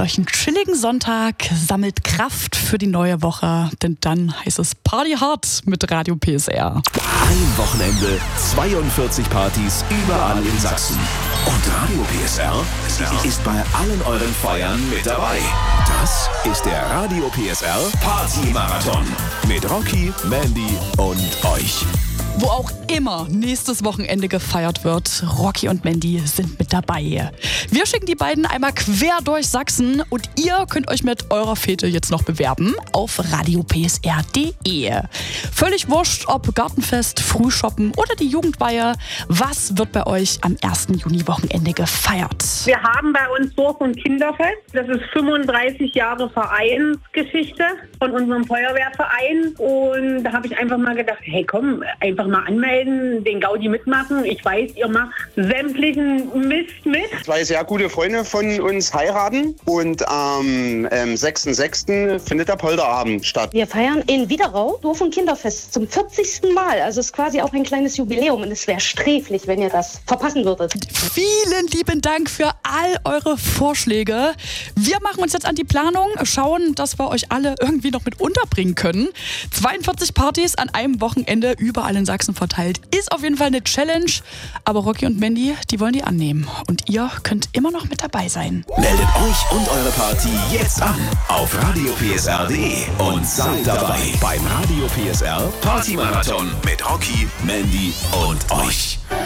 euch einen chilligen Sonntag, sammelt Kraft für die neue Woche, denn dann heißt es Party hard mit Radio PSR. Ein Wochenende, 42 Partys überall in Sachsen. Und Radio PSR ist bei allen euren Feiern mit dabei. Das ist der Radio PSR Party-Marathon mit Rocky, Mandy und euch. Wo auch immer nächstes Wochenende gefeiert wird, Rocky und Mandy sind mit dabei. Wir schicken die beiden einmal quer durch Sachsen und ihr könnt euch mit eurer Fete jetzt noch bewerben auf radiopsr.de. Völlig wurscht, ob Gartenfest, Frühshoppen oder die Jugendweihe, was wird bei euch am 1. Juni-Wochenende gefeiert? Wir haben bei uns Dorf- und Kinderfest. Das ist 35 Jahre Vereinsgeschichte von unserem Feuerwehrverein. Und da habe ich einfach mal gedacht, hey komm, einfach mal anmelden, den Gaudi mitmachen. Ich weiß, ihr macht sämtlichen Mist mit. 2 sehr gute Freunde von uns heiraten und am 6.6. findet der Polterabend statt. Wir feiern in Widerau Dorf- und Kinderfest zum 40. Mal. Also es ist quasi auch ein kleines Jubiläum und es wäre sträflich, wenn ihr das verpassen würdet. Vielen lieben Dank für all eure Vorschläge. Wir machen uns jetzt an die Planung, schauen, dass wir euch alle irgendwie noch mit unterbringen können. 42 Partys an einem Wochenende überall in Sachsen verteilt. Ist auf jeden Fall eine Challenge, aber Rocky und Mandy, die wollen die annehmen. Und ihr könnt immer noch mit dabei sein. Meldet euch und eure Party jetzt an auf radiopsr.de und seid dabei beim Radio PSR Party-Marathon mit Rocky, Mandy und euch.